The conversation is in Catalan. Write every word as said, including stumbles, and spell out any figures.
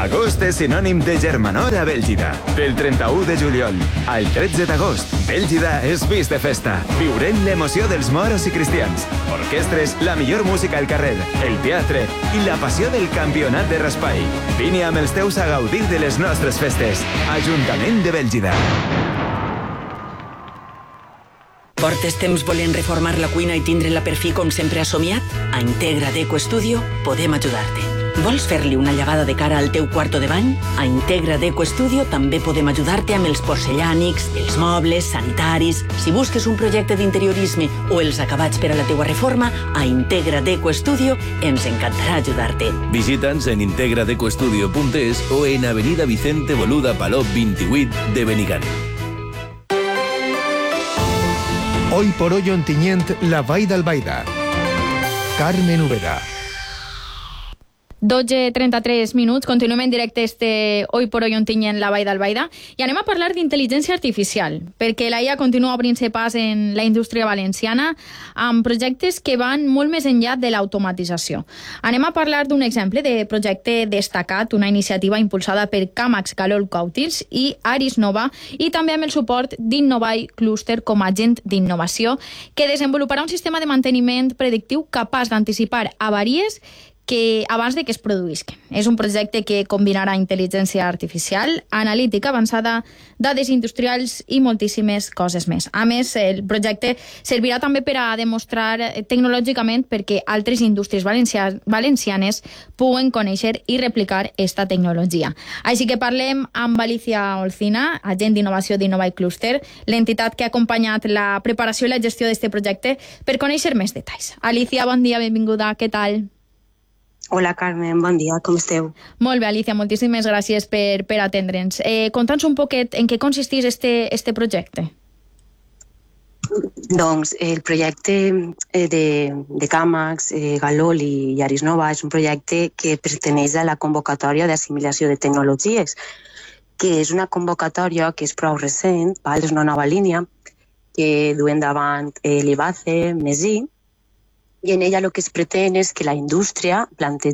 Agost és sinònim de germanor a Bèlgida. Del trenta-u de juliol al tretze d'agost, Bèlgida és vist de festa. Viurem l'emoció dels moros i cristians. Orquestres, la millor música al carrer, el teatre i la passió del campionat de raspall. Vine amb els teus a gaudir de les nostres festes. Ajuntament de Bèlgida. Portes temps volent reformar la cuina i tindre-la per fi com sempre has somiat? A Integra Deco Studio podem ajudar-te. Vols fer-li una llavada de cara al teu quarto de bany? A Integra Deco Studio també podem ajudar-te amb els porcellànics, els mobles, sanitaris... Si busques un projecte d'interiorisme o els acabats per a la teua reforma, a Integra Deco Studio ens encantarà ajudar-te. Visita'ns en integradecostudio punt es o en avenida Vicente Boluda Palop vint-i-vuit de Benigànim. Hoy por hoy Ontinyent, la Vall d'Albaida. Carmen Úbeda. dotze trenta-tres minuts, continuem en directe este Hoy por Hoy Ontinyent, la Vall d'Albaida, i anem a parlar d'intel·ligència artificial, perquè la I A continua obrint-se pas en la indústria valenciana amb projectes que van molt més enllà de l'automatització. Anem a parlar d'un exemple de projecte destacat, una iniciativa impulsada per Camax Galol Cautils i Aris Nova, i també amb el suport d'Innovai Cluster com a agent d'innovació, que desenvoluparà un sistema de manteniment predictiu capaç d'anticipar avaries que abans de que es produïsquen. És un projecte que combinarà intel·ligència artificial, analítica avançada, dades industrials i moltíssimes coses més. A més, el projecte servirà també per a demostrar tecnològicament perquè altres indústries valencianes puguen conèixer i replicar aquesta tecnologia. Així que parlem amb Alicia Olcina, agent d'innovació d'Innovai Cluster, l'entitat que ha acompanyat la preparació i la gestió d'aquest projecte, per conèixer més detalls. Alicia, bon dia, benvinguda, què tal? Hola Carmen, bon dia, com esteu? Molt bé, Alicia, moltíssimes gràcies per, per atendre'ns. Eh, Conta'ns un poquet en què consistís este, este projecte. Doncs el projecte de, de Camax, eh, Galol i Aris Nova és un projecte que perteneix a la convocatòria d'assimilació de tecnologies, que és una convocatòria que és prou recent, val? És una nova línia que duen davant eh, l'I B A C E, MESI, i en ella el que es pretén és que la indústria plantegi